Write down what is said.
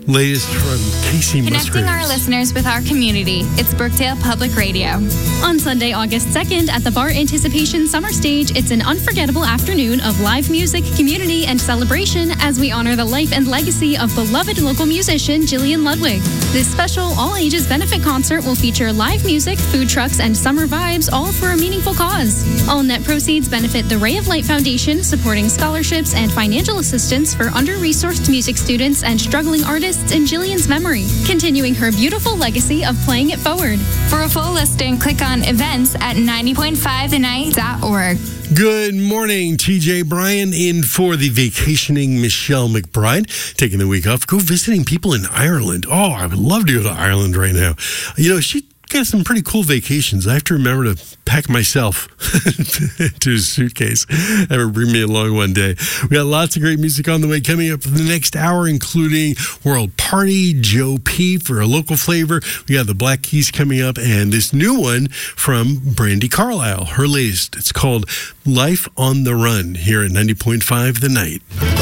latest from Casey Musgraves. Connecting our listeners with our community. It's Brookdale Public Radio. On Sunday, August 2nd, at the Bar Anticipation Summer Stage, it's an unforgettable afternoon of live music, community, and celebration as we honor the life and legacy of beloved local musician Jillian Ludwig. This special all-ages benefit concert will feature live music, food trucks, and summer vibes, all for a meaningful cause. All net proceeds benefit the Ray of Light Foundation, supporting scholarships and financial assistance for under-resourced music students and struggling artists in Jillian's memory, continuing her beautiful legacy of playing it forward. For a full listing, click on events at 90.5thenight.org. Good morning, TJ Bryan in for the vacationing Michelle McBride, taking the week off, go visiting people in Ireland. Oh, I would love to go to Ireland right now. You know, she got some pretty cool vacations. I have to remember to pack myself to a suitcase. Have her bring me along one day. We got lots of great music on the way coming up for the next hour, including World Party, Joe P for a local flavor. We got the Black Keys coming up, and this new one from Brandi Carlile, her latest. It's called Life on the Run here at 90.5 The Night.